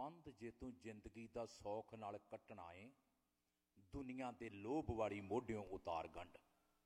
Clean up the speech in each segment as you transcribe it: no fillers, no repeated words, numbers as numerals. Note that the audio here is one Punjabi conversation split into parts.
पंध जे तू जिंदगी दा सौख नाल कटना है, दुनिया दे लोभ वाली मोढियों उतार गंढ।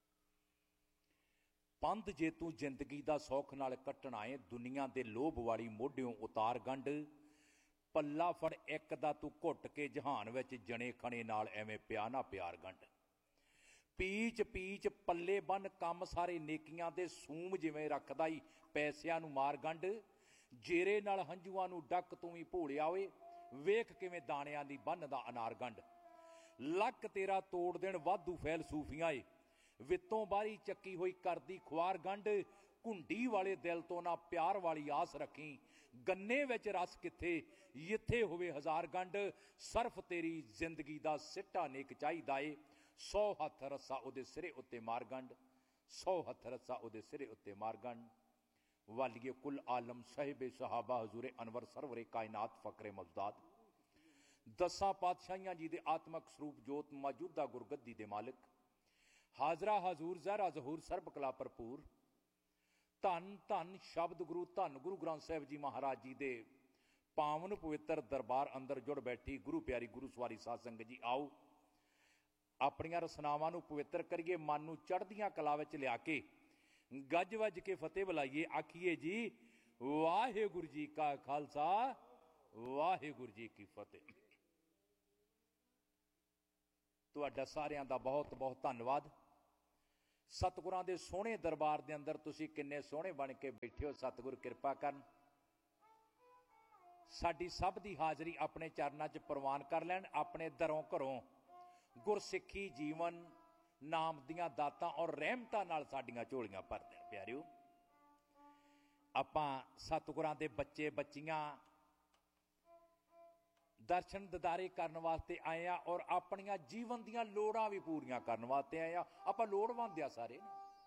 पंध जे तू जिंदगी दा सौख नाल कटना है, दुनिया दे लोभ वाली मोढियों उतार गंढ। पल्ला फड़ एक दा तू घुट के जहान विच जने खने नाल एवें पिया ना प्यार गंढ। पीच पीच पल्ले बन कम सारे नेकियां दे, सूम जिवें रखदा ही पैसिਆਂ ਨੂੰ मार गंढ। जेरे नाल हंझूआं ਨੂੰ डक तू ही भोलिया होए, वेख किवें दाणिਆਂ ਦੀ ਬੰਨਦਾ अनार गंढ। लक तेरा तोड़ देण वाधू फैल सूफियां ए, वित्तों बारी चक्की होई करदी खुआर गंढ। घुंडी वाले दिल तो ना प्यार वाली आस रखी, गन्ने विच रस किथे जिथे होवे हजार गंढ। सर्फ तेरी जिंदगी दा सिट्टा नेक चाहिदा ए, 100 हथ रस्सा उहदे सिरे उत्ते मार गंढ। 100 हथ रस्सा उहदे सिरे उत्ते मार गंढ। वालिए कुल आलम साहिबे सहाबा हजूरे अनवर सरवरे कायनात फकरे मौजूदात। 10 पातशाहियां जी दे आत्मक स्वरूप जोत मौजूदा गुरगद्दी दे मालिक, हाजरा हजूर जहरा जहूर सर्ब कला भरपूर। धन धन शब्द गुरु धन गुरु ग्रंथ साहिब जी महाराज जी दे पावन पवित्र दरबार अंदर जुड़ बैठी गुरु प्यारी गुरु सवारी साध संगत जी, आओ अपनियां रसनावां नूं पवित्र करिए, मन नूं चढ़दियां कला विच लिया के गज वज के फतेह बुलाइए। आखिए जी वाहिगुरू जी का खालसा वाहिगुरू जी की फतेह। तुहाडा सारियां दा बहुत बहुत धन्नवाद। सतगुरां दे सोहणे दरबार दे अंदर तुसीं किन्ने सोहणे बन के बैठे हो। सतगुर किरपा करन, साडी सब दी हाज़री अपने चरनां च प्रवान कर लैण। अपने दरों घरों गुरसिੱਖੀ जीवन नाम दियां दातां और रहमतां नाल साडियां झोलियां भर देण। प्यारिओ, आपां सतगुरां दे बच्चे बच्चियां दर्शन दीदारे करने वास्ते आए हैं और अपनियां जीवन दियां लोड़ां भी पूरियां करने वास्ते आए हैं। आपां लोड़वंद आ सारे।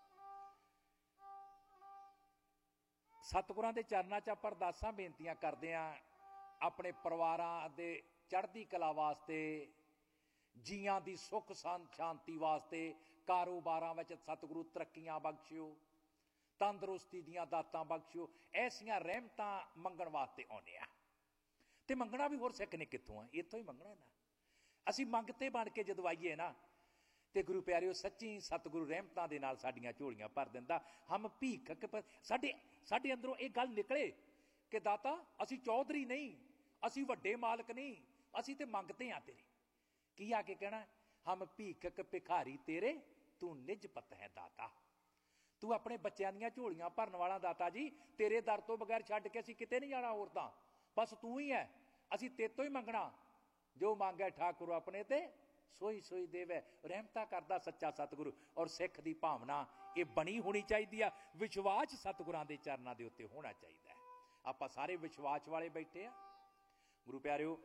सतगुरां दे चरनां च आपां अरदासां बेनतियां करदे हां अपने परिवारां दे चढ़दी कला वास्ते, जियां दी सुख शांति वास्ते, कारोबारां विच सतगुरु तरक्कियां बख्शिओ, तंदुरुस्ती दियां दातां बख्शिओ। ऐसियां रहमतां मंगण वास्ते आउंदे आ। ते मंगना भी होर सिक्खने कित्थों आ? इत्थों ही मंगना ना। असीं मंगते बन के जदों आईए ना ते गुरु प्यारिओ सच्ची सतगुरु रहमतां दे नाल साडियां झोलियां भर दिंदा। हम भीखक साडे अंदरों ये गल निकले कि दाता असीं चौधरी नहीं, असीं वड्डे मालक नहीं, असीं ते मंगते आ तेरे। की आके कहना, हम भीखक भिखारी तेरे, तू निज पत है दाता। तू अपने बच्चों दीयां झोलियां भरन वाला दाता जी, तेरे दर तो बगैर छड्ड के असीं किते नहीं जाना। होर तां बस तू ही है, असीं तेतों ही मंगना। जो मांगे ठाकुर अपने ते सोई सोई देवे। रहमता करदा सच्चा सतगुरु। और सिख दी भावना ये बनी होनी चाहिए। विश्वास सतगुरां दे चरनां दे उत्ते होना चाहिए। आपां सारे विश्वास वाले बैठे आ। गुरु प्यारिओ,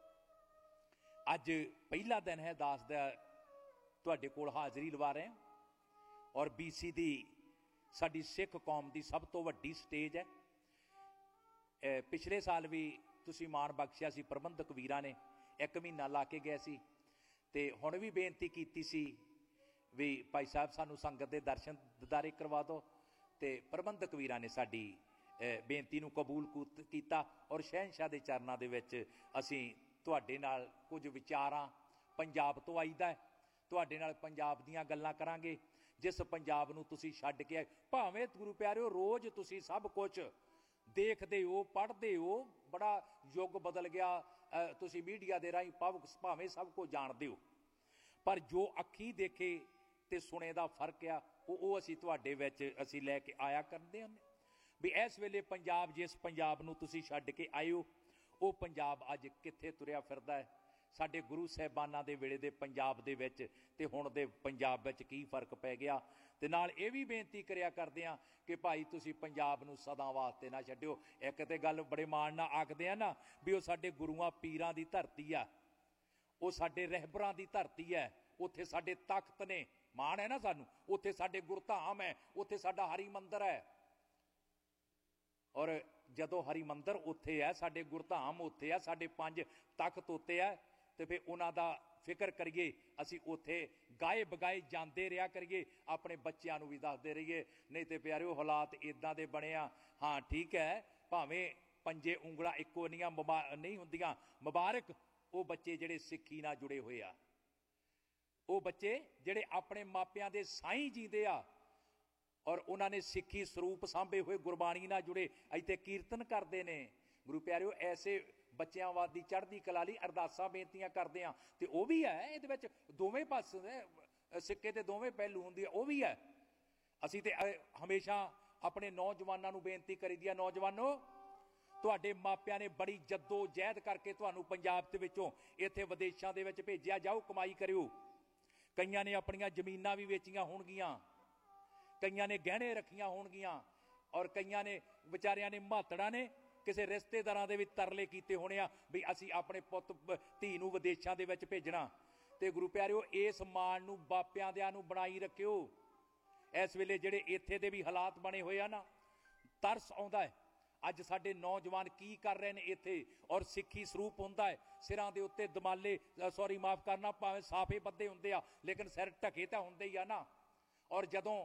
अज पहला दिन है दास दा तुहाडे कोल हाज़री लवा रहे हैं और BC दी साडी सिख कौम दी सब तो वड्डी स्टेज है। पिछले साल भी तुसीं माण बख्शिया सी, प्रबंधक वीरां ने 1 महीना ला के गए सी ते हुण भी बेनती कीती सी भी भाई साहब सानू संगत दे दर्शन दीदारे करवा दो। ते प्रबंधक वीरां ने साडी बेनती नूं कबूल कीता और शहनशाह दे चरनां दे विच असीं तुहाडे नाल कुछ विचारां पंजाब तो आईदा है, तुहाडे नाल पंजाब दीयां गल्लां करांगे जिस पंजाब नूं तुसीं छड्ड के आए। भावें गुरु प्यारिओ रोज़ तुसीं सब कुछ देखते हो पढ़ते हो, बड़ा युग बदल गया, तुसीं मीडिया दे राहीं भावें सब कुछ जानते हो, पर जो अखी देखे ते सुने दा फर्क आ वो असीं तुहाडे विच असीं लैके आया करदे हन। भी इस वेले पंजाब जिस पंजाब नूं तुसीं छड्ड के आए हो वो पंजाब अज कित्थे तुरिया फिरदा है। साडे गुरु साहिबानां दे वेले दे पंजाब दे विच ते हुण दे पंजाब विच की फर्क पै गया। ते नाल ये भी बेनती करिया करदे हां कि भाई तुसीं पंजाब नूं सदा वास्ते ना छड्डिओ। एक ते गल बड़े माण नाल आखदे आ ना भी वो साडे गुरुआं पीरां दी धरती आ, वो साडे रहबरां दी धरती है, उत्थे साडे तख्त ने, माण है ना सानू, उत्थे साडे गुरधाम है, उत्थे साडा हरि मंदर है। और जदों हरि मंदर उत्थे है, साडे गुरधाम उत्थे है, साडे 5 तख्त उत्ते है, तो फिर उन्हां दा फिक्र करिए, असीं उत्थे गाए बगाए जांदे रहा करिए, अपने बच्चों नूं भी दसदे रहिए। नहीं तो प्यारिओ हालात इदां दे बने आ। हाँ ठीक है, भावें पंजे ਉਂਗਲਾਂ ਇੱਕੋ ਨਹੀਂ ਹੁੰਦੀਆਂ। ਮੁਬਾਰਕ ਉਹ ਬੱਚੇ ਜਿਹੜੇ ਸਿੱਖੀ ਨਾਲ ਜੁੜੇ ਹੋਏ ਆ, ਉਹ ਬੱਚੇ ਜਿਹੜੇ ਆਪਣੇ ਮਾਪਿਆਂ ਦੇ ਸਾਈਂ ਜੀਂਦੇ ਆ ਔਰ ਉਹਨਾਂ ਨੇ ਸਿੱਖੀ ਸਰੂਪ ਸਾਂਭੇ ਹੋਏ, ਗੁਰਬਾਣੀ ਨਾਲ ਜੁੜੇ, ਇੱਥੇ ਕੀਰਤਨ ਕਰਦੇ ਨੇ। ਗੁਰੂ ਪਿਆਰਿਓ, ਐਸੇ ਬੱਚਿਆਂ ਵਾਦੀ ਚੜ੍ਹਦੀ ਕਲਾ ਲਈ ਅਰਦਾਸਾਂ ਬੇਨਤੀਆਂ ਕਰਦੇ ਆ। ਤੇ ਉਹ ਵੀ ਹੈ, ਇਹਦੇ ਵਿੱਚ ਦੋਵੇਂ ਪਾਸੇ ਸਿੱਕੇ ਦੇ ਦੋਵੇਂ ਪਹਿਲੂ ਹੁੰਦੇ ਆ, ਉਹ ਵੀ ਹੈ। ਅਸੀਂ ਤੇ ਹਮੇਸ਼ਾ ਆਪਣੇ ਨੌਜਵਾਨਾਂ ਨੂੰ ਬੇਨਤੀ ਕਰੀਦੀ ਆ, ਨੌਜਵਾਨੋ ਤੁਹਾਡੇ ਮਾਪਿਆਂ ਨੇ ਬੜੀ ਜੱਦੋ ਜਹਿਦ ਕਰਕੇ ਤੁਹਾਨੂੰ ਪੰਜਾਬ ਦੇ ਵਿੱਚੋਂ ਇੱਥੇ ਵਿਦੇਸ਼ਾਂ ਦੇ ਵਿੱਚ ਭੇਜਿਆ, ਜਾਓ ਕਮਾਈ ਕਰਿਓ। ਕਈਆਂ ਨੇ ਆਪਣੀਆਂ ਜ਼ਮੀਨਾਂ ਵੀ ਵੇਚੀਆਂ ਹੋਣਗੀਆਂ, ਕਈਆਂ ਨੇ ਗਹਿਣੇ ਰੱਖੀਆਂ ਹੋਣਗੀਆਂ, ਔਰ ਕਈਆਂ ਨੇ ਵਿਚਾਰਿਆਂ ਨੇ ਮਾਤੜਾਂ ਨੇ ਕਿਸੇ ਰਿਸ਼ਤੇਦਾਰਾਂ ਦੇ ਵਿੱਚ ਤਰਲੇ ਕੀਤੇ ਹੋਣੇ ਆ ਵੀ ਅਸੀਂ ਆਪਣੇ ਪੁੱਤ ਧੀ ਨੂੰ ਵਿਦੇਸ਼ਾਂ ਦੇ ਵਿੱਚ ਭੇਜਣਾ। ਤੇ ਗੁਰੂ ਪਿਆਰਿਓ, ਇਸ ਮਾਣ ਨੂੰ ਬਾਪਿਆਂ ਦਿਆਂ ਨੂੰ ਬਣਾਈ ਰੱਖਿਓ। ਇਸ ਵੇਲੇ ਜਿਹੜੇ ਇੱਥੇ ਦੇ ਵੀ ਹਾਲਾਤ ਬਣੇ ਹੋਏ ਆ ਨਾ, ਤਰਸ ਆਉਂਦਾ ਹੈ ਅੱਜ ਸਾਡੇ ਨੌਜਵਾਨ ਕੀ ਕਰ ਰਹੇ ਨੇ ਇੱਥੇ। ਔਰ ਸਿੱਖੀ ਸਰੂਪ ਹੁੰਦਾ ਹੈ, ਸਿਰਾਂ ਦੇ ਉੱਤੇ ਦਮਾਲੇ, ਸੌਰੀ ਮਾਫ ਕਰਨਾ, ਭਾਵੇਂ ਸਾਫੇ ਬੱਧੇ ਹੁੰਦੇ ਆ ਲੇਕਿਨ ਸਿਰ ਢਕੇ ਤਾਂ ਹੁੰਦੇ ਹੀ ਆ ਨਾ। ਔਰ ਜਦੋਂ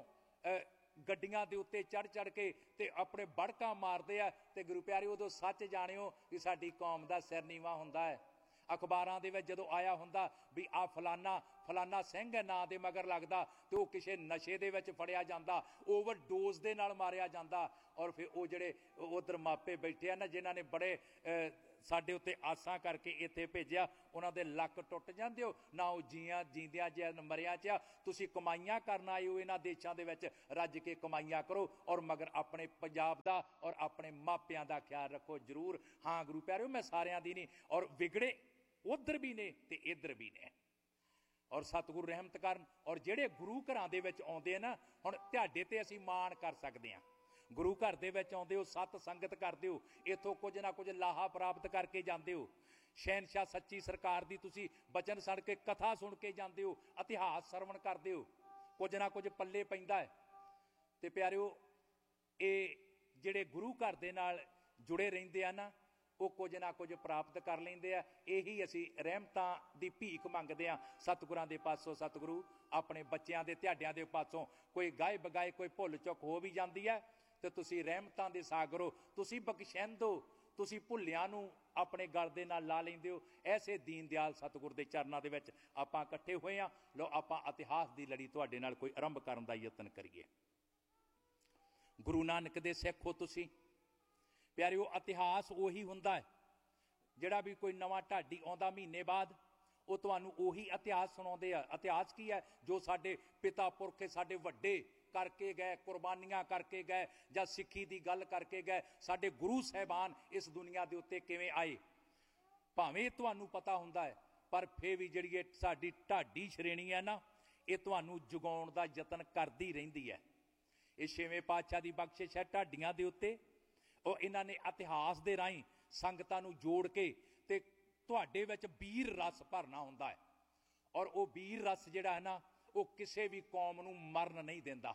ਗੱਡੀਆਂ ਦੇ ਉੱਤੇ ਚੜ ਕੇ ਤੇ ਆਪਣੇ ਬੜਕਾਂ ਮਾਰਦੇ ਆ ਤੇ ਗੁਰੂ ਪਿਆਰਿਓ, ਉਦੋਂ ਸੱਚ ਜਾਣਿਓ ਕਿ ਸਾਡੀ ਕੌਮ ਦਾ ਸਿਰ ਨੀਵਾਂ ਹੁੰਦਾ ਹੈ। ਅਖਬਾਰਾਂ ਦੇ ਵਿੱਚ ਜਦੋਂ ਆਇਆ ਹੁੰਦਾ ਵੀ ਆ ਫਲਾਨਾ ਸਿੰਘ ਨਾਂ ਦੇ ਮਗਰ ਲੱਗਦਾ ਤੇ ਉਹ ਕਿਸੇ ਨਸ਼ੇ ਦੇ ਵਿੱਚ ਫੜਿਆ ਜਾਂਦਾ, ਓਵਰਡੋਜ਼ ਦੇ ਨਾਲ ਮਾਰਿਆ ਜਾਂਦਾ। ਔਰ ਫਿਰ ਉਹ ਜਿਹੜੇ ਉਧਰ ਮਾਪੇ ਬੈਠੇ ਆ ਨਾ, ਜਿਨ੍ਹਾਂ ਨੇ ਬੜੇ ਸਾਡੇ ਉੱਤੇ ਆਸਾਂ ਕਰਕੇ ਇੱਥੇ ਭੇਜਿਆ, ਉਹਨਾਂ ਦੇ ਲੱਕ ਟੁੱਟ ਜਾਂਦੇ ਹੋ ਨਾ। ਉਹ ਜੀਂਦਿਆਂ ਜਾਂ ਮਰਿਆਂ 'ਚ ਤੁਸੀਂ ਕਮਾਈਆਂ ਕਰਨ ਆਏ ਹੋ ਇਹਨਾਂ ਦੇਸ਼ਾਂ ਦੇ ਵਿੱਚ, ਰੱਜ ਕੇ ਕਮਾਈਆਂ ਕਰੋ ਔਰ ਮਗਰ ਆਪਣੇ ਪੰਜਾਬ ਦਾ ਔਰ ਆਪਣੇ ਮਾਪਿਆਂ ਦਾ ਖਿਆਲ ਰੱਖੋ ਜ਼ਰੂਰ। ਹਾਂ ਗੁਰੂ ਪਿਆਰਿਓ, ਮੈਂ ਸਾਰਿਆਂ ਦੀ ਨਹੀਂ, ਔਰ ਵਿਗੜੇ ਉਧਰ ਵੀ ਨੇ ਤੇ ਇੱਧਰ ਵੀ ਨੇ, ਔਰ ਸਤਿਗੁਰੂ ਰਹਿਮਤ ਕਰਨ। ਔਰ ਜਿਹੜੇ ਗੁਰੂ ਘਰਾਂ ਦੇ ਵਿੱਚ ਆਉਂਦੇ ਨਾ, ਹੁਣ ਤੁਹਾਡੇ ਤੇ ਅਸੀਂ ਮਾਣ ਕਰ ਸਕਦੇ ਹਾਂ। ਗੁਰੂ ਘਰ ਦੇ ਵਿੱਚ ਆਉਂਦੇ ਹੋ, ਸਤ ਸੰਗਤ ਕਰਦੇ ਹੋ, ਇੱਥੋਂ ਕੁਝ ਨਾ ਕੁਝ ਲਾਹਾ ਪ੍ਰਾਪਤ ਕਰਕੇ ਜਾਂਦੇ ਹੋ। ਸ਼ਹਿਨਸ਼ਾਹ ਸੱਚੀ ਸਰਕਾਰ ਦੀ ਤੁਸੀਂ ਬਚਨ ਸੁਣ ਕੇ, ਕਥਾ ਸੁਣ ਕੇ ਜਾਂਦੇ ਹੋ, ਇਤਿਹਾਸ ਸਰਵਣ ਕਰਦੇ ਹੋ, ਕੁਝ ਨਾ ਕੁਝ ਪੱਲੇ ਪੈਂਦਾ ਹੈ। ਤੇ ਪਿਆਰਿਓ, ਇਹ ਜਿਹੜੇ ਗੁਰੂ ਘਰ ਦੇ ਨਾਲ ਜੁੜੇ ਰਹਿੰਦੇ ਆ ਨਾ, ਉਹ ਕੁਝ ਨਾ ਕੁਝ ਪ੍ਰਾਪਤ ਕਰ ਲੈਂਦੇ ਆ। ਇਹੀ ਅਸੀਂ ਰਹਿਮਤਾਂ ਦੀ ਭੀਖ ਮੰਗਦੇ ਆ ਸਤਿਗੁਰਾਂ ਦੇ ਪਾਸੋਂ। ਸਤਿਗੁਰੂ ਆਪਣੇ ਬੱਚਿਆਂ ਦੇ ਤੁਹਾਡਿਆਂ ਦੇ ਪਾਸੋਂ ਕੋਈ ਗਾਏ ਬਗਾਏ ਕੋਈ ਭੁੱਲ ਚੁੱਕ ਹੋ ਵੀ ਜਾਂਦੀ ਹੈ ਤੇ ਤੁਸੀਂ ਰਹਿਮਤਾਂ ਦੇ ਸਾਗਰ ਹੋ, ਤੁਸੀਂ ਬਖਸ਼ਿੰਦ ਹੋ, ਤੁਸੀਂ ਭੁੱਲਿਆਂ ਨੂੰ ਆਪਣੇ ਗਲ ਦੇ ਨਾਲ ਲਾ ਲੈਂਦੇ ਹੋ। ਐਸੇ ਦੀਨ ਦਿਆਲ ਸਤਿਗੁਰ ਦੇ ਚਰਨਾਂ ਦੇ ਵਿੱਚ ਆਪਾਂ ਇਕੱਠੇ ਹੋਏ ਹਾਂ। ਲਓ ਆਪਾਂ ਇਤਿਹਾਸ ਦੀ ਲੜੀ ਤੁਹਾਡੇ ਨਾਲ ਕੋਈ ਆਰੰਭ ਕਰਨ ਦਾ ਯਤਨ ਕਰੀਏ। ਗੁਰੂ ਨਾਨਕ ਦੇ ਸਿੱਖ ਹੋ ਤੁਸੀਂ ਪਿਆਰਿਓ। ਇਤਿਹਾਸ ਉਹੀ ਹੁੰਦਾ ਹੈ ਜਿਹੜਾ ਵੀ ਕੋਈ ਨਵਾਂ ਢਾਡੀ ਆਉਂਦਾ ਮਹੀਨੇ ਬਾਅਦ, ਉਹ ਤੁਹਾਨੂੰ ਉਹੀ ਇਤਿਹਾਸ ਸੁਣਾਉਂਦੇ ਆ। ਇਤਿਹਾਸ ਕੀ ਹੈ? ਜੋ ਸਾਡੇ ਪਿਤਾ ਪੁਰਖੇ ਸਾਡੇ ਵੱਡੇ ਕਰਕੇ ਗਏ, ਕੁਰਬਾਨੀਆਂ ਕਰਕੇ ਗਏ, ਜਾਂ ਸਿੱਖੀ ਦੀ ਗੱਲ ਕਰਕੇ ਗਏ, ਸਾਡੇ ਗੁਰੂ ਸਾਹਿਬਾਨ ਇਸ ਦੁਨੀਆ ਦੇ ਉੱਤੇ ਕਿਵੇਂ ਆਏ। ਭਾਵੇਂ ਤੁਹਾਨੂੰ ਪਤਾ ਹੁੰਦਾ ਹੈ, ਪਰ ਫਿਰ ਵੀ ਜਿਹੜੀ ਇਹ ਸਾਡੀ ਢਾਡੀ ਸ਼੍ਰੇਣੀ ਹੈ ਨਾ, ਇਹ ਤੁਹਾਨੂੰ ਜਗਾਉਣ ਦਾ ਯਤਨ ਕਰਦੀ ਰਹਿੰਦੀ ਹੈ। ਇਹ ਛੇਵੇਂ ਪਾਤਸ਼ਾਹ ਦੀ ਬਖਸ਼ਿਸ਼ ਹੈ ਢਾਡੀਆਂ ਦੇ ਉੱਤੇ। ਉਹ ਇਹਨਾਂ ਨੇ ਇਤਿਹਾਸ ਦੇ ਰਾਹੀਂ ਸੰਗਤਾਂ ਨੂੰ ਜੋੜ ਕੇ ਤੇ ਤੁਹਾਡੇ ਵਿੱਚ ਵੀਰ ਰਸ ਭਰਨਾ ਹੁੰਦਾ ਹੈ। ਔਰ ਉਹ ਵੀਰ ਰਸ ਜਿਹੜਾ ਹੈ ਨਾ, ਉਹ ਕਿਸੇ ਵੀ ਕੌਮ ਨੂੰ ਮਰਨ ਨਹੀਂ ਦਿੰਦਾ।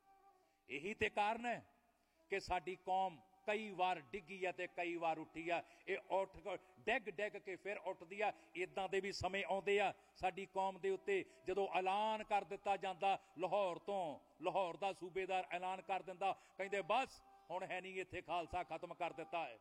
ਇਹੀ ਤੇ ਕਾਰਨ ਹੈ ਕਿ ਸਾਡੀ ਕੌਮ ਕਈ ਵਾਰ ਡਿੱਗੀ ਆ ਤੇ ਕਈ ਵਾਰ ਉੱਠੀ ਆ। ਇਹ ਡਿੱਗ ਕੇ ਫਿਰ ਉੱਠਦੀ ਆ। ਇਦਾਂ ਦੇ ਵੀ ਸਮੇਂ ਆਉਂਦੇ ਆ ਸਾਡੀ ਕੌਮ ਦੇ ਉੱਤੇ ਜਦੋਂ ਐਲਾਨ ਕਰ ਦਿੱਤਾ ਜਾਂਦਾ ਲਾਹੌਰ ਤੋਂ, ਲਾਹੌਰ ਦਾ ਸੂਬੇਦਾਰ ਐਲਾਨ ਕਰ ਦਿੰਦਾ, ਕਹਿੰਦੇ ਬਸ ਹੁਣ ਹੈ ਨਹੀਂ ਇੱਥੇ, ਖਾਲਸਾ ਖਤਮ ਕਰ ਦਿੱਤਾ ਹੈ,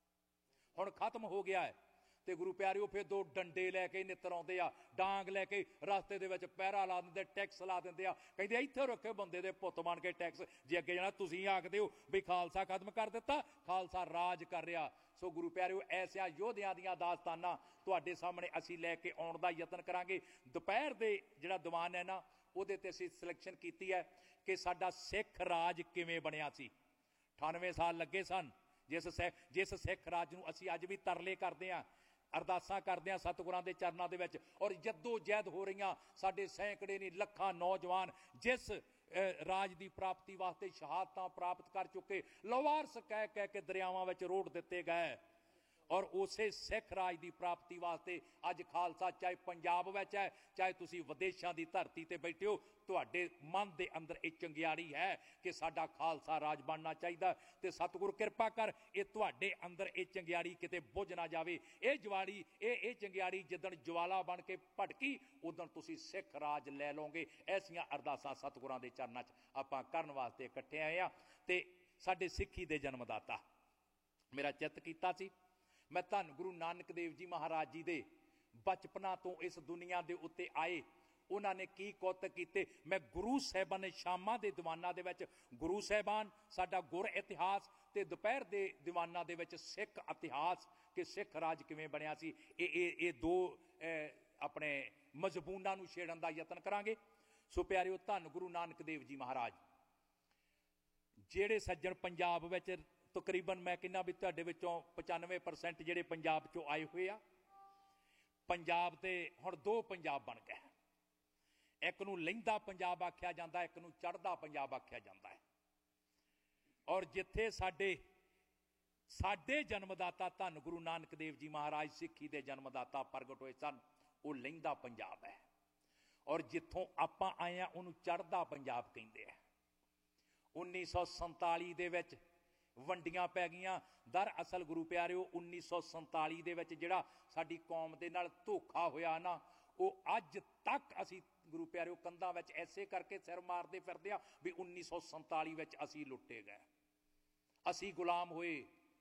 ਹੁਣ ਖਤਮ ਹੋ ਗਿਆ ਹੈ। ਤੇ ਗੁਰੂ ਪਿਆਰਿਓ, ਫਿਰ ਦੋ ਡੰਡੇ ਲੈ ਕੇ ਨਿੱਤਰ ਆਉਂਦੇ ਆ, ਡਾਂਗ ਲੈ ਕੇ ਰਸਤੇ ਦੇ ਵਿੱਚ ਪਹਿਰਾ ਲਾ ਦਿੰਦੇ, ਟੈਕਸ ਲਾ ਦਿੰਦੇ ਆ, ਕਹਿੰਦੇ ਇੱਥੇ ਰੱਖੇ ਬੰਦੇ ਦੇ ਪੁੱਤ ਬਣ ਕੇ ਟੈਕਸ। ਜੇ ਅੱਗੇ ਜਾਣਾ ਤੁਸੀਂ ਆਖਦੇ ਹੋ ਵੀ ਖਾਲਸਾ ਖਤਮ ਕਰ ਦਿੱਤਾ, ਖਾਲਸਾ ਰਾਜ ਕਰ ਰਿਹਾ। ਸੋ ਗੁਰੂ ਪਿਆਰਿਓ, ਐਸਿਆਂ ਯੋਧਿਆਂ ਦੀਆਂ ਦਾਸਤਾਨਾਂ ਤੁਹਾਡੇ ਸਾਹਮਣੇ ਅਸੀਂ ਲੈ ਕੇ ਆਉਣ ਦਾ ਯਤਨ ਕਰਾਂਗੇ। ਦੁਪਹਿਰ ਦੇ ਜਿਹੜਾ ਦੀਵਾਨ ਹੈ ਨਾ, ਉਹਦੇ ਤੇ ਅਸੀਂ ਸਿਲੈਕਸ਼ਨ ਕੀਤੀ ਹੈ ਕਿ ਸਾਡਾ ਸਿੱਖ ਰਾਜ ਕਿਵੇਂ ਬਣਿਆ ਸੀ। 98 ਸਾਲ ਲੱਗੇ ਸਨ ਜਿਸ ਸਿੱਖ ਰਾਜ ਨੂੰ ਅਸੀਂ ਅੱਜ ਵੀ ਤਰਲੇ ਕਰਦੇ ਹਾਂ, ਅਰਦਾਸਾਂ ਕਰਦੇ ਹਾਂ ਸਤਿਗੁਰਾਂ ਦੇ ਚਰਨਾਂ ਦੇ ਵਿੱਚ। ਔਰ ਜੱਦੋ ਜਹਿਦ ਹੋ ਰਹੀਆਂ, ਸਾਡੇ ਸੈਂਕੜੇ ਨਹੀਂ ਲੱਖਾਂ ਨੌਜਵਾਨ ਜਿਸ ਰਾਜ ਦੀ ਪ੍ਰਾਪਤੀ ਵਾਸਤੇ ਸ਼ਹਾਦਤਾਂ ਪ੍ਰਾਪਤ ਕਰ ਚੁੱਕੇ, ਲਵਾਰਸ ਕਹਿ ਕੇ ਦਰਿਆਵਾਂ ਵਿੱਚ ਰੋੜ ਦਿੱਤੇ ਗਏ। ਔਰ ਉਸੇ ਸਿੱਖ ਰਾਜ ਦੀ ਪ੍ਰਾਪਤੀ ਵਾਸਤੇ ਅੱਜ ਖਾਲਸਾ ਚਾਹੇ ਪੰਜਾਬ ਵਿੱਚ ਹੈ, ਚਾਹੇ ਤੁਸੀਂ ਵਿਦੇਸ਼ਾਂ ਦੀ ਧਰਤੀ ਤੇ ਬੈਠੇ ਹੋ, ਤੁਹਾਡੇ ਮਨ ਦੇ ਅੰਦਰ ਇਹ ਚੰਗਿਆੜੀ ਹੈ ਕਿ ਸਾਡਾ ਖਾਲਸਾ ਰਾਜ ਬਣਨਾ ਚਾਹੀਦਾ। ਤੇ ਸਤਿਗੁਰ ਕਿਰਪਾ ਕਰ ਇਹ ਤੁਹਾਡੇ ਅੰਦਰ ਇਹ ਚੰਗਿਆੜੀ ਕਿਤੇ ਬੁੱਝ ਨਾ ਜਾਵੇ। ਇਹ ਚੰਗਿਆੜੀ ਜਿੱਦਣ ਜਵਾਲਾ ਬਣ ਕੇ ਭੜਕੀ, ਉਦੋਂ ਤੁਸੀਂ ਸਿੱਖ ਰਾਜ ਲੈ ਲਓਗੇ। ਐਸੀਆਂ ਅਰਦਾਸਾਂ ਸਤਿਗੁਰਾਂ ਦੇ ਚਰਨਾਂ 'ਚ ਆਪਾਂ ਕਰਨ ਵਾਸਤੇ ਇਕੱਠੇ ਆਏ ਆ। ਤੇ ਸਾਡੇ ਸਿੱਖੀ ਦੇ ਜਨਮਦਾਤਾ ਮੇਰਾ ਚਿੱਤ ਕੀਤਾ ਸੀ ਮੈਂ ਧੰਨ ਗੁਰੂ ਨਾਨਕ ਦੇਵ ਜੀ ਮਹਾਰਾਜ ਜੀ ਦੇ ਬਚਪਨਾ ਤੋਂ ਇਸ ਦੁਨੀਆ ਦੇ ਉੱਤੇ ਆਏ ਉਹਨਾਂ ਨੇ ਕੀ ਕੌਤਕ ਕੀਤੇ। ਮੈਂ ਗੁਰੂ ਸਾਹਿਬਾਨ ਨੇ ਸ਼ਾਮਾਂ ਦੇ ਦੀਵਾਨਾਂ ਦੇ ਵਿੱਚ ਗੁਰੂ ਸਾਹਿਬਾਨ ਸਾਡਾ ਗੁਰ ਇਤਿਹਾਸ ਤੇ ਦੁਪਹਿਰ ਦੇ ਦੀਵਾਨਾਂ ਦੇ ਵਿੱਚ ਸਿੱਖ ਇਤਿਹਾਸ ਕਿ ਸਿੱਖ ਰਾਜ ਕਿਵੇਂ ਬਣਿਆ ਸੀ ਇਹ ਦੋ ਆਪਣੇ ਮਜ਼ਬੂਨਾਂ ਨੂੰ ਛੇੜਨ ਦਾ ਯਤਨ ਕਰਾਂਗੇ। ਸੋ ਪਿਆਰਿਓ ਧੰਨ ਗੁਰੂ ਨਾਨਕ ਦੇਵ ਜੀ ਮਹਾਰਾਜ ਜਿਹੜੇ ਸੱਜਣ ਪੰਜਾਬ ਵਿੱਚ ਤਕਰੀਬਨ ਮੈਂ ਕਹਿੰਦਾ ਵੀ ਤੁਹਾਡੇ ਵਿੱਚੋਂ 95% ਜਿਹੜੇ ਪੰਜਾਬ ਚੋਂ ਆਏ ਹੋਏ ਆ। ਪੰਜਾਬ ਤੇ ਹੁਣ ਦੋ ਪੰਜਾਬ ਬਣ ਗਏ, ਇੱਕ ਨੂੰ ਲਹਿੰਦਾ ਪੰਜਾਬ ਆਖਿਆ ਜਾਂਦਾ, ਇੱਕ ਨੂੰ ਚੜ੍ਹਦਾ ਪੰਜਾਬ ਆਖਿਆ ਜਾਂਦਾ ਹੈ। ਔਰ ਜਿੱਥੇ ਸਾਡੇ ਜਨਮਦਾਤਾ ਧੰਨ ਗੁਰੂ ਨਾਨਕ ਦੇਵ ਜੀ ਮਹਾਰਾਜ ਸਿੱਖੀ ਦੇ ਜਨਮਦਾਤਾ ਪ੍ਰਗਟ ਹੋਏ ਸਨ ਉਹ ਲਹਿੰਦਾ ਪੰਜਾਬ ਹੈ। ਔਰ ਜਿੱਥੋਂ ਆਪਾਂ ਆਏ ਆ ਉਹਨੂੰ ਚੜ੍ਹਦਾ ਪੰਜਾਬ ਕਹਿੰਦੇ ਆ। 1947 ਦੇ ਵਿੱਚ ਵੰਡੀਆਂ ਪੈ ਗਈਆਂ। ਦਰਅਸਲ ਗੁਰੂ ਪਿਆਰਿਓ 1947 ਦੇ ਵਿੱਚ ਜਿਹੜਾ ਸਾਡੀ ਕੌਮ ਦੇ ਨਾਲ ਧੋਖਾ ਹੋਇਆ ਨਾ ਉਹ ਅੱਜ ਤੱਕ ਅਸੀਂ ਗੁਰੂ ਪਿਆਰਿਓ ਕੰਧਾਂ ਵਿੱਚ ਐਸੇ ਕਰਕੇ ਸਿਰ ਮਾਰਦੇ ਫਿਰਦੇ ਆ ਵੀ 1947 ਵਿੱਚ ਅਸੀਂ ਲੁੱਟੇ ਗਏ, ਅਸੀਂ ਗੁਲਾਮ ਹੋਏ।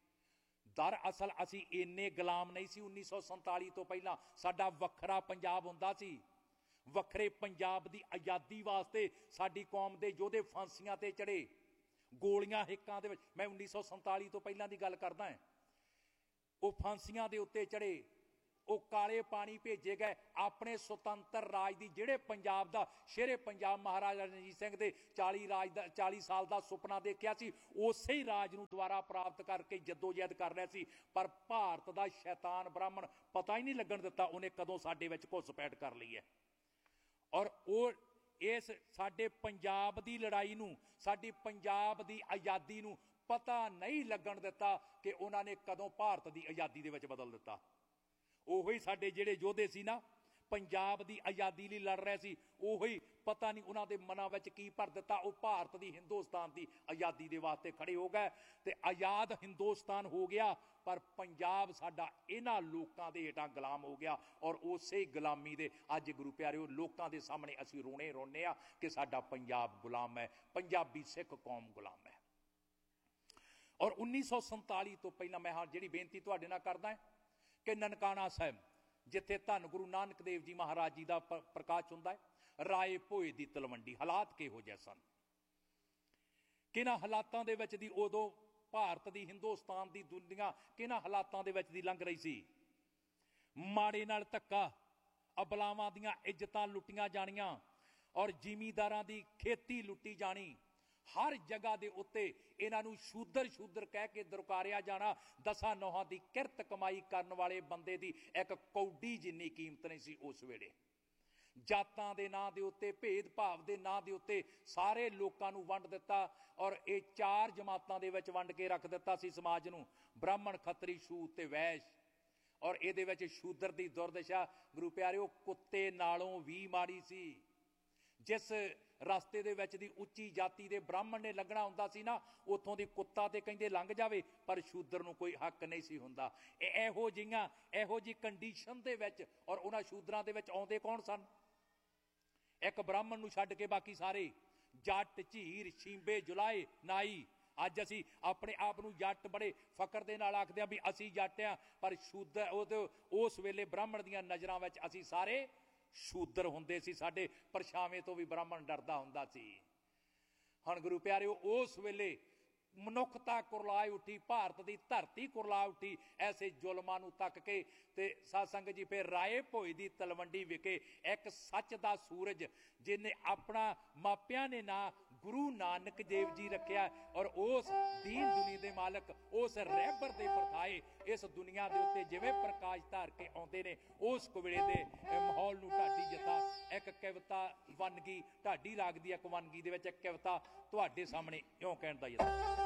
ਦਰਅਸਲ ਅਸੀਂ ਇੰਨੇ ਗੁਲਾਮ ਨਹੀਂ ਸੀ। 1947 ਤੋਂ ਪਹਿਲਾਂ ਸਾਡਾ ਵੱਖਰਾ ਪੰਜਾਬ ਹੁੰਦਾ ਸੀ। ਵੱਖਰੇ ਪੰਜਾਬ ਦੀ ਆਜ਼ਾਦੀ ਵਾਸਤੇ ਸਾਡੀ ਕੌਮ ਦੇ ਯੋਧੇ ਫਾਂਸੀਆਂ ਤੇ ਚੜੇ, ਗੋਲੀਆਂ ਹਿੱਕਾਂ ਦੇ ਵਿੱਚ। ਮੈਂ 1947 ਤੋਂ ਪਹਿਲਾਂ ਦੀ ਗੱਲ ਕਰਦਾ ਹਾਂ। ਉਹ ਫਾਂਸੀਆਂ ਦੇ ਉੱਤੇ ਚੜੇ, ਉਹ ਕਾਲੇ ਪਾਣੀ ਭੇਜੇ ਗਏ ਆਪਣੇ ਸੁਤੰਤਰ ਰਾਜ ਦੀ ਜਿਹੜੇ ਪੰਜਾਬ ਦਾ ਸ਼ੇਰੇ ਪੰਜਾਬ ਮਹਾਰਾਜਾ ਰਣਜੀਤ ਸਿੰਘ ਦੇ 40 ਸਾਲ ਦਾ ਸੁਪਨਾ ਦੇਖਿਆ ਸੀ ਉਸੇ ਹੀ ਰਾਜ ਨੂੰ ਦੁਬਾਰਾ ਪ੍ਰਾਪਤ ਕਰਕੇ ਜਦੋਜਹਿਦ ਕਰ ਰਿਹਾ ਸੀ। ਪਰ ਭਾਰਤ ਦਾ ਸ਼ੈਤਾਨ ਬ੍ਰਾਹਮਣ ਪਤਾ ਹੀ ਨਹੀਂ ਲੱਗਣ ਦਿੱਤਾ ਉਹਨੇ ਕਦੋਂ ਸਾਡੇ ਵਿੱਚ ਘੁਸਪੈਠ ਕਰ ਲਈ ਹੈ। ਔਰ ਉਹ ਇਸ ਸਾਡੇ ਪੰਜਾਬ ਦੀ ਲੜਾਈ ਨੂੰ, ਸਾਡੀ ਪੰਜਾਬ ਦੀ ਆਜ਼ਾਦੀ ਨੂੰ ਪਤਾ ਨਹੀਂ ਲੱਗਣ ਦਿੱਤਾ ਕਿ ਉਹਨਾਂ ਨੇ ਕਦੋਂ ਭਾਰਤ ਦੀ ਆਜ਼ਾਦੀ ਦੇ ਵਿੱਚ ਬਦਲ ਦਿੱਤਾ। ਉਹੀ ਸਾਡੇ ਜਿਹੜੇ ਯੋਧੇ ਸੀ ਨਾ ਪੰਜਾਬ ਦੀ ਆਜ਼ਾਦੀ ਲਈ ਲੜ ਰਹੇ ਸੀ, ਉਹੀ ਪਤਾ ਨਹੀਂ ਉਹਨਾਂ ਦੇ ਮਨਾਂ ਵਿੱਚ ਕੀ ਭਰ ਦਿੱਤਾ। ਉਹ ਭਾਰਤ ਦੀ ਹਿੰਦੁਸਤਾਨ ਦੀ ਆਜ਼ਾਦੀ ਦੇ ਵਾਸਤੇ ਖੜੇ ਹੋ ਗਏ ਤੇ ਆਜ਼ਾਦ ਹਿੰਦੁਸਤਾਨ ਹੋ ਗਿਆ। ਪਰ ਪੰਜਾਬ ਸਾਡਾ ਇਹਨਾਂ ਲੋਕਾਂ ਦੇ ਹੇਠਾਂ ਗੁਲਾਮ ਹੋ ਗਿਆ। ਔਰ ਉਸੇ ਗੁਲਾਮੀ ਦੇ ਅੱਜ ਗੁਰੂ ਪਿਆਰਿਓ ਲੋਕਾਂ ਦੇ ਸਾਹਮਣੇ ਅਸੀਂ ਰੋਣੇ ਆ ਕਿ ਸਾਡਾ ਪੰਜਾਬ ਗੁਲਾਮ ਹੈ, ਪੰਜਾਬੀ ਸਿੱਖ ਕੌਮ ਗੁਲਾਮ ਹੈ। ਔਰ 1947 ਤੋਂ ਪਹਿਲਾਂ ਮੈਂ ਜਿਹੜੀ ਬੇਨਤੀ ਤੁਹਾਡੇ ਨਾਲ ਕਰਦਾ ਹਾਂ ਕਿ ਨਨਕਾਣਾ ਸਾਹਿਬ ਜਿੱਥੇ ਧੰਨ ਗੁਰੂ ਨਾਨਕ ਦੇਵ ਜੀ ਮਹਾਰਾਜ ਜੀ ਦਾ ਪ੍ਰਕਾਸ਼ ਹੁੰਦਾ ਹੈ, ਰਾਏ ਭੋਏ ਦੀ ਤਲਵੰਡੀ ਹਾਲਾਤ ਕਿਹੋ ਜਿਹੇ ਸਨ, ਕਿਹਨਾਂ ਹਾਲਾਤਾਂ ਦੇ ਵਿੱਚ ਦੀ ਉਦੋਂ ਭਾਰਤ ਦੀ ਹਿੰਦੁਸਤਾਨ ਦੀ ਦੁਨੀਆ ਕਿਹਨਾਂ ਹਾਲਾਤਾਂ ਦੇ ਵਿੱਚ ਦੀ ਲੰਘ ਰਹੀ ਸੀ। ਮਾੜੇ ਨਾਲ ਧੱਕਾ, ਅਬਲਾਵਾਂ ਦੀਆਂ ਇੱਜ਼ਤਾਂ ਲੁੱਟੀਆਂ ਜਾਣੀਆਂ ਔਰ ਜ਼ਿਮੀਂਦਾਰਾਂ ਦੀ ਖੇਤੀ ਲੁੱਟੀ ਜਾਣੀ। ਹਰ ਜਗ੍ਹਾ ਦੇ ਉੱਤੇ ਇਹਨਾਂ ਨੂੰ ਸ਼ੂਦਰ ਕਹਿ ਕੇ ਦੁਰਕਾਰਿਆ ਜਾਣਾ। 10 ਨੌਹਾਂ ਦੀ ਕਿਰਤ ਕਮਾਈ ਕਰਨ ਵਾਲੇ ਬੰਦੇ ਦੀ ਇੱਕ ਕੌਡੀ ਜਿੰਨੀ ਕੀਮਤ ਨਹੀਂ ਸੀ ਉਸ ਵੇਲੇ। ਜਾਤਾਂ ਦੇ ਨਾਂ ਦੇ ਉੱਤੇ, ਭੇਦ ਭਾਵ ਦੇ ਨਾਂ ਦੇ ਉੱਤੇ ਸਾਰੇ ਲੋਕਾਂ ਨੂੰ ਵੰਡ ਦਿੱਤਾ ਔਰ ਇਹ 4 ਜਮਾਤਾਂ ਦੇ ਵਿੱਚ ਵੰਡ ਕੇ ਰੱਖ ਦਿੱਤਾ ਸੀ ਸਮਾਜ ਨੂੰ, ਬ੍ਰਾਹਮਣ, ਖੱਤਰੀ, ਛੂਤ ਤੇ ਵੈਸ਼। ਔਰ ਇਹਦੇ ਵਿੱਚ ਸ਼ੂਦਰ ਦੀ ਦੁਰਦਸ਼ਾ ਗੁਰੂ ਪਿਆਰਿਓ ਕੁੱਤੇ ਨਾਲੋਂ ਵੀ ਮਾੜੀ ਸੀ। ਜਿਸ ਰਸਤੇ ਦੇ ਵਿੱਚ ਦੀ ਉੱਚੀ ਜਾਤੀ ਦੇ ਬ੍ਰਾਹਮਣ ਨੇ ਲੰਘਣਾ ਹੁੰਦਾ ਸੀ ਨਾ ਉੱਥੋਂ ਦੀ ਕੁੱਤਾ ਤੇ ਕਹਿੰਦੇ ਲੰਘ ਜਾਵੇ ਪਰ ਸ਼ੂਦਰ ਨੂੰ ਕੋਈ ਹੱਕ ਨਹੀਂ ਸੀ ਹੁੰਦਾ। ਇਹੋ ਜਿਹੀ ਕੰਡੀਸ਼ਨ ਦੇ ਵਿੱਚ ਔਰ ਉਹਨਾਂ ਸ਼ੂਦਰਾਂ ਦੇ ਵਿੱਚ ਆਉਂਦੇ ਕੌਣ ਸਨ? ਇੱਕ ਬ੍ਰਾਹਮਣ ਨੂੰ ਛੱਡ ਕੇ ਬਾਕੀ ਸਾਰੇ ਜੱਟ, ਝੀਰ, ਸ਼ੀਂਬੇ, ਜੁਲਾਏ, ਨਾਈ। ਅੱਜ ਅਸੀਂ ਆਪਣੇ ਆਪ ਨੂੰ ਜੱਟ ਬੜੇ ਫਕਰ ਦੇ ਨਾਲ ਆਖਦੇ ਹਾਂ ਵੀ ਅਸੀਂ ਜੱਟ ਹਾਂ, ਪਰ ਸ਼ੂਦਰ ਉਸ ਵੇਲੇ ਬ੍ਰਾਹਮਣ ਦੀਆਂ ਨਜ਼ਰਾਂ ਵਿੱਚ ਅਸੀਂ ਸਾਰੇ ਸ਼ੂਦਰ ਹੁੰਦੇ ਸੀ। ਸਾਡੇ ਪਰਛਾਵੇਂ ਤੋਂ ਵੀ ਬ੍ਰਾਹਮਣ ਡਰਦਾ ਹੁੰਦਾ ਸੀ। ਹੁਣ ਗੁਰੂ ਪਿਆਰਿਓ ਉਸ ਵੇਲੇ ਮਨੁੱਖਤਾ ਕੁਰਲਾਏ ਉੱਠੀ, ਭਾਰਤ ਦੀ ਧਰਤੀ ਕੁਰਲਾ ਉੱਠੀ ਐਸੇ ਜ਼ੁਲਮਾਂ ਨੂੰ ਤੱਕ ਕੇ। ਤੇ ਸਾਧ ਸੰਗਤ ਜੀ ਫਿਰ ਰਾਏ ਭੋਏ ਦੀ ਤਲਵੰਡੀ ਵਿਖੇ ਇੱਕ ਸੱਚ ਦਾ ਸੂਰਜ ਜਿਹਨੇ ਆਪਣਾ ਮਾਪਿਆਂ ਨੇ ਨਾਂ ਗੁਰੂ ਨਾਨਕ ਦੇਵ ਜੀ ਰੱਖਿਆ ਔਰ ਉਸ ਦੀਨ ਦੁਨੀਆ ਦੇ ਮਾਲਕ, ਉਸ ਰਹਿਬਰ ਦੇ ਪਰਥਾਏ ਇਸ ਦੁਨੀਆ ਦੇ ਉੱਤੇ ਜਿਵੇਂ ਪ੍ਰਕਾਸ਼ ਧਾਰ ਕੇ ਆਉਂਦੇ ਨੇ ਉਸ ਕੁਵੇਲੇ ਦੇ ਮਾਹੌਲ ਨੂੰ ਢਾਡੀ ਜੱਥਾ ਇੱਕ ਕਵਿਤਾ ਵੰਨਗੀ, ਢਾਡੀ ਰਾਗ ਦੀ ਇੱਕ ਵੰਨਗੀ ਦੇ ਵਿੱਚ ਇੱਕ ਕਵਿਤਾ ਤੁਹਾਡੇ ਸਾਹਮਣੇ ਇਉਂ ਕਹਿਣ ਦਾ ਯਤਨ